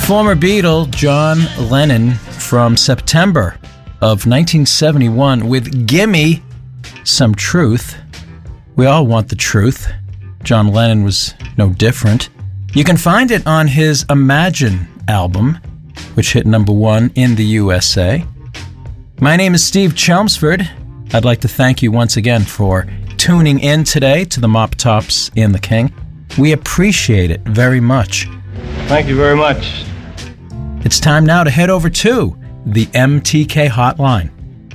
Former Beatle John Lennon from September of 1971 with Gimme Some Truth. We all want the truth. John Lennon was no different. You can find it on his Imagine album, which hit #1 in the USA. My name is Steve Chelmsford. I'd like to thank you once again for tuning in today to the Mop Tops in the King. We appreciate it very much. Thank you very much. It's time now to head over to the MTK Hotline.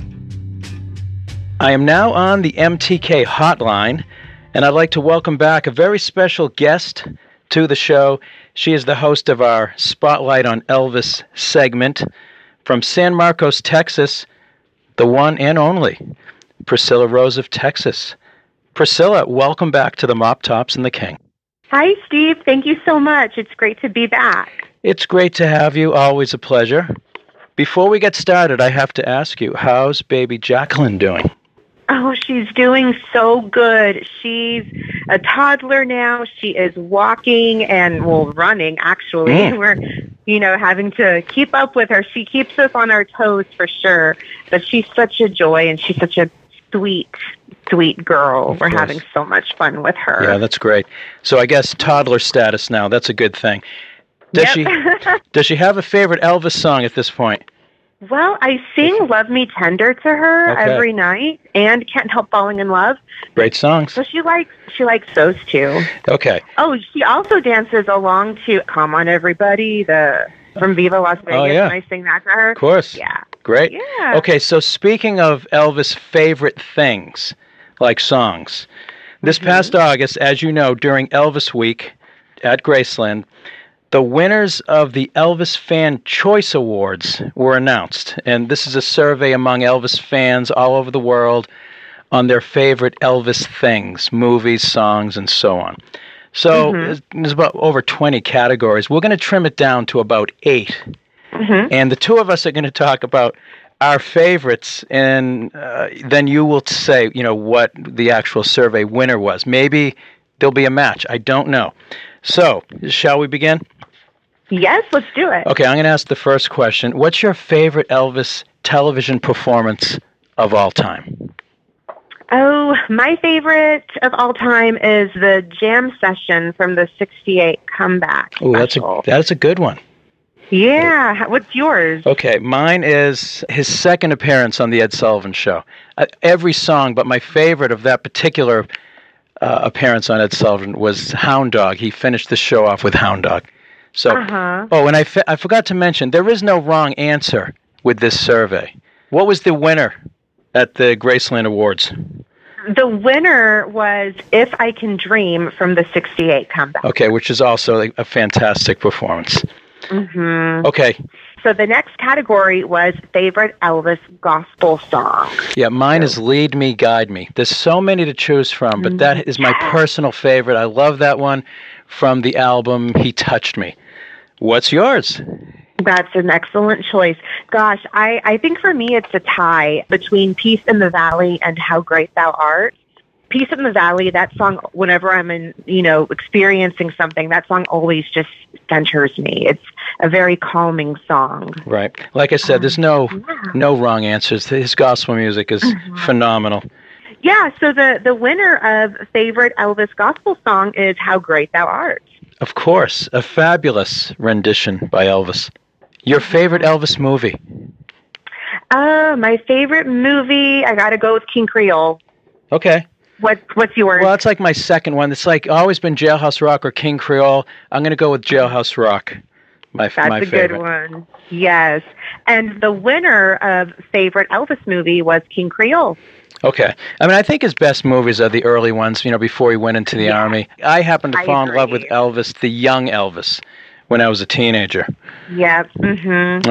I am now on the MTK Hotline, and I'd like to welcome back a very special guest to the show. She is the host of our Spotlight on Elvis segment from San Marcos, Texas, the one and only Priscilla Rose of Texas. Priscilla, welcome back to the Mop Tops and the King. Hi, Steve. Thank you so much. It's great to be back. It's great to have you. Always a pleasure. Before we get started, I have to ask you, how's baby Jacqueline doing? Oh, she's doing so good. She's a toddler now. She is walking and, running, actually. We're, having to keep up with her. She keeps us on our toes for sure. But she's such a joy, and she's such a sweet girl. We're having so much fun with her. Yeah, that's great. So I guess toddler status now. That's a good thing. Does she have a favorite Elvis song at this point? Well, I sing Love Me Tender to her every night and Can't Help Falling in Love. Great songs. So she likes those two. Okay. Oh, she also dances along to Come On Everybody, from Viva Las Vegas, and I sing that to her. Of course. Yeah. Great. Yeah. Okay, so speaking of Elvis' favorite things, like songs, this past August, as you know, during Elvis Week at Graceland, the winners of the Elvis Fan Choice Awards were announced, and this is a survey among Elvis fans all over the world on their favorite Elvis things, movies, songs, and so on. So there's about over 20 categories. We're going to trim it down to about 8, and the two of us are going to talk about our favorites, and then you will say, what the actual survey winner was. Maybe there'll be a match. I don't know. So, shall we begin? Yes, let's do it. Okay, I'm going to ask the first question. What's your favorite Elvis television performance of all time? Oh, my favorite of all time is the jam session from the '68 comeback. Oh, that's a good one. Yeah. What's yours? Okay, mine is his second appearance on the Ed Sullivan Show. Every song, but my favorite of that particular appearance on Ed Sullivan was Hound Dog. He finished the show off with Hound Dog. So, oh, and I forgot to mention, there is no wrong answer with this survey. What was the winner at the Graceland Awards? The winner was If I Can Dream from the '68 comeback. Okay, which is also a fantastic performance. Okay. So the next category was favorite Elvis gospel song. Yeah, mine is Lead Me, Guide Me. There's so many to choose from, but that is my personal favorite. I love that one from the album He Touched Me. What's yours? That's an excellent choice. Gosh, I think for me it's a tie between Peace in the Valley and How Great Thou Art. Peace in the Valley, that song, whenever I'm experiencing something, that song always just centers me. It's a very calming song. Right. Like I said, there's no wrong answers. His gospel music is phenomenal. Yeah, so the winner of favorite Elvis gospel song is How Great Thou Art. Of course, a fabulous rendition by Elvis. Your favorite Elvis movie? My favorite movie, I gotta go with King Creole. Okay. What's yours? Well, it's like my second one. It's like always been Jailhouse Rock or King Creole. I'm going to go with Jailhouse Rock. My favorite. That's a good one. Yes. And the winner of favorite Elvis movie was King Creole. Okay. I mean, I think his best movies are the early ones, before he went into the Army. I happened to fall in love with Elvis, the young Elvis, when I was a teenager. Yep.